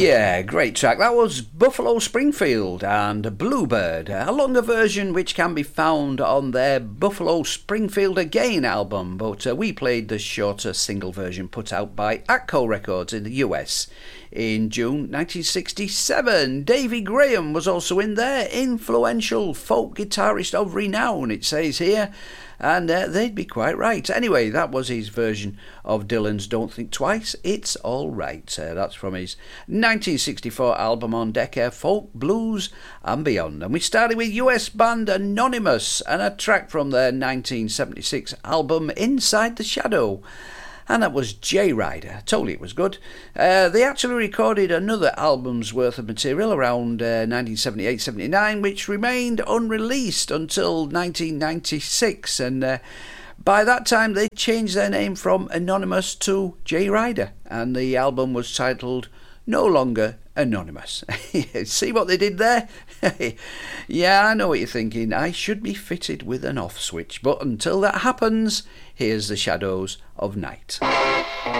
Yeah, great track. That was Buffalo Springfield and Bluebird, a longer version which can be found on their Buffalo Springfield Again album, but we played the shorter single version put out by Atco Records in the US in June 1967. Davy Graham was also in there, influential folk guitarist of renown, it says here. And they'd be quite right. Anyway, that was his version of Dylan's Don't Think Twice, It's All Right. That's from his 1964 album On Deck Air, Folk, Blues and Beyond. And we started with US band Anonymous and a track from their 1976 album Inside the Shadow. And that was J Rider. I told you it was good. They actually recorded another album's worth of material around 1978-79, which remained unreleased until 1996. And by that time, they changed their name from Anonymous to J Rider. And the album was titled No Longer Anonymous. See what they did there? Yeah, I know what you're thinking. I should be fitted with an off switch. But until that happens, here's The Shadows of Night.